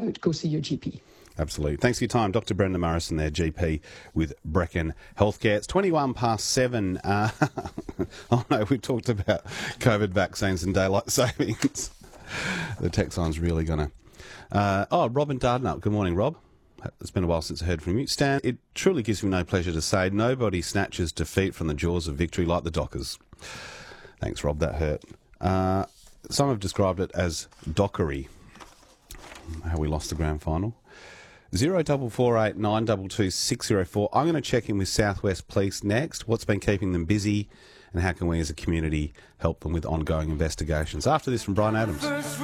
out, go see your GP. Absolutely. Thanks for your time. Dr. Brenda Morrison there, GP with Brecon Healthcare. It's 7:21. Oh no, we talked about COVID vaccines and daylight savings. The text line's really going to... Rob and Dardanup. Good morning, Rob. It's been a while since I heard from you. Stan, it truly gives me no pleasure to say nobody snatches defeat from the jaws of victory like the Dockers. Thanks, Rob. That hurt. Some have described it as dockery, how we lost the grand final. 0448 922 604. I'm going to check in with Southwest Police next. What's been keeping them busy and how can we as a community help them with ongoing investigations? After this from Brian Adams.